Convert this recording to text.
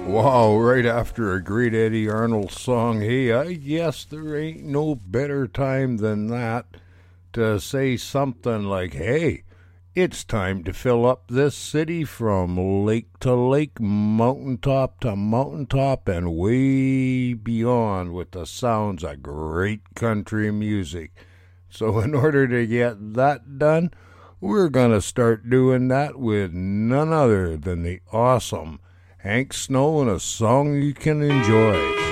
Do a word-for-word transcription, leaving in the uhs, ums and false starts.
Wow, right after a great Eddie Arnold song, hey, I guess there ain't no better time than that to say something like, hey, it's time to fill up this city from lake to lake, mountaintop to mountaintop, and way beyond with the sounds of great country music. So, in order to get that done, we're going to start doing that with none other than the awesome Hank Snow and a song you can enjoy.